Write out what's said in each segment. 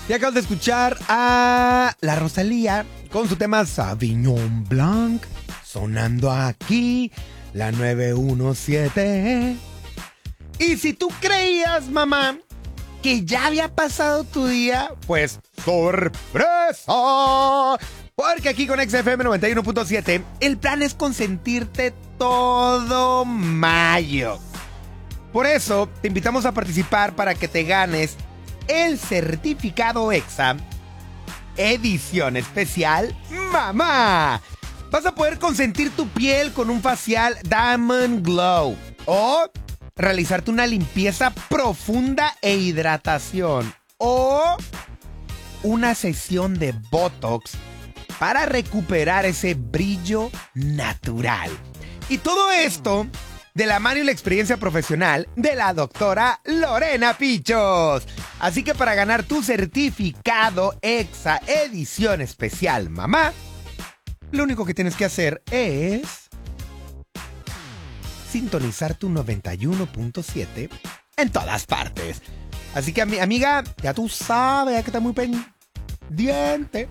Y acabas de escuchar a la Rosalía con su tema Sauvignon Blanc, sonando aquí, la 917. Y si tú creías, mamá, que ya había pasado tu día, pues ¡sorpresa! Porque aquí con XFM 91.7, el plan es consentirte todo mayo. Por eso, te invitamos a participar para que te ganes el certificado EXA edición especial Mamá. Vas a poder consentir tu piel con un facial Diamond Glow o realizarte una limpieza profunda e hidratación o una sesión de Botox para recuperar ese brillo natural. Y todo esto de la mano y la experiencia profesional de la doctora Lorena Pichos. Así que para ganar tu certificado EXA edición especial Mamá, lo único que tienes que hacer es sintonizar tu 91.7 en todas partes. Así que amiga, ya tú sabes, ya que estás muy pendiente,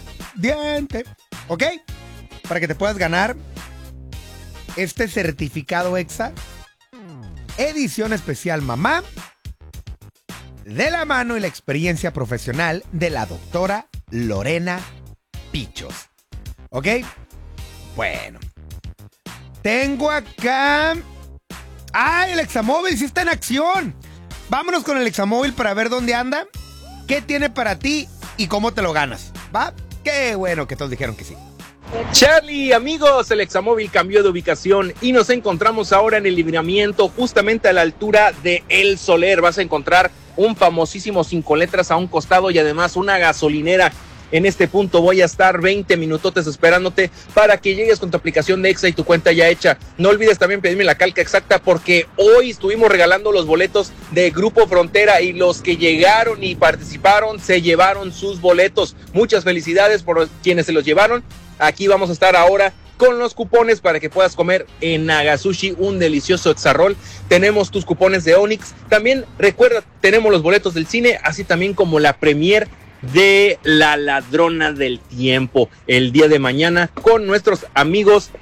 ¿ok? Para que te puedas ganar este certificado EXA edición especial Mamá, de la mano y la experiencia profesional de la doctora Lorena Pichos. ¿Ok? Bueno, tengo acá... ¡Ay, el Examóvil sí está en acción! Vámonos con el Examóvil para ver dónde anda, qué tiene para ti y cómo te lo ganas, ¿va? Qué bueno que todos dijeron que sí. Charlie, amigos, el Examóvil cambió de ubicación y nos encontramos ahora en el libramiento, justamente a la altura de El Soler. Vas a encontrar un famosísimo 5 letras a un costado y además una gasolinera. En este punto voy a estar 20 minutotes esperándote para que llegues con tu aplicación de EXA y tu cuenta ya hecha. No olvides también pedirme la calca exacta porque hoy estuvimos regalando los boletos de Grupo Frontera y los que llegaron y participaron se llevaron sus boletos. Muchas felicidades por quienes se los llevaron. Aquí vamos a estar ahora con los cupones para que puedas comer en Nagasushi un delicioso exarrol. Tenemos tus cupones de Onix. También recuerda, tenemos los boletos del cine, así también como la premier de La Ladrona del Tiempo el día de mañana con nuestros amigos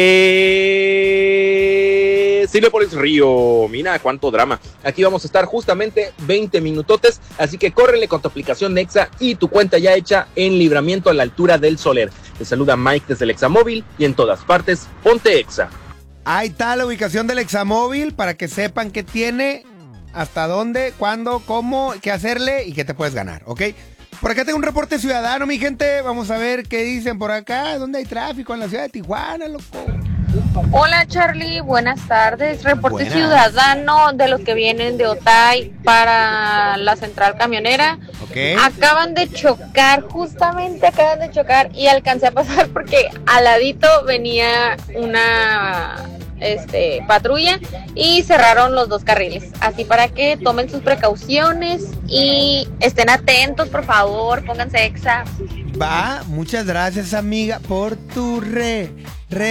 de Cinépolis Río. Mira cuánto drama. Aquí vamos a estar justamente 20 minutotes, así que córrele con tu aplicación de EXA y tu cuenta ya hecha en libramiento a la altura del Soler. Te saluda Mike desde el Examóvil y en todas partes ponte EXA. Ahí está la ubicación del Examóvil para que sepan qué tiene, hasta dónde, cuándo, cómo, qué hacerle y qué te puedes ganar, ¿ok? Por acá tengo un reporte ciudadano, mi gente. Vamos a ver qué dicen por acá. ¿Dónde hay tráfico? En la ciudad de Tijuana, loco. Hola Charlie, buenas tardes. Reporte Buenas. ciudadano de los que vienen de Otay para la central camionera. Ok. Acaban de chocar, justamente acaban de chocar y alcancé a pasar porque al ladito venía una patrulla y cerraron los dos carriles. Así para que tomen sus precauciones y estén atentos, por favor, pónganse EXA. Va, muchas gracias, amiga, por tu